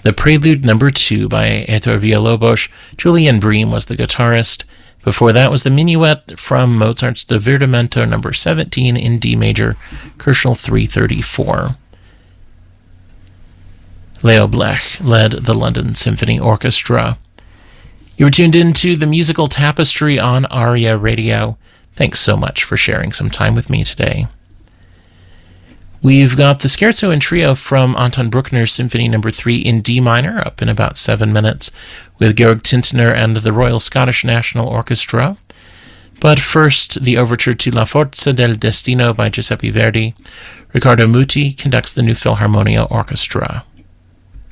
The Prelude No. 2 by Heitor Villa-Lobos. Julian Bream was the guitarist. Before that was the Minuet from Mozart's Divertimento No. 17 in D major, Koelschel 334. Leo Blech led the London Symphony Orchestra. You were tuned into the Musical Tapestry on ARIA Radio. Thanks so much for sharing some time with me today. We've got the Scherzo and Trio from Anton Bruckner's Symphony No. 3 in D minor, up in about 7 minutes, with Georg Tintner and the Royal Scottish National Orchestra. But first, the overture to La Forza del Destino by Giuseppe Verdi. Riccardo Muti conducts the New Philharmonia Orchestra.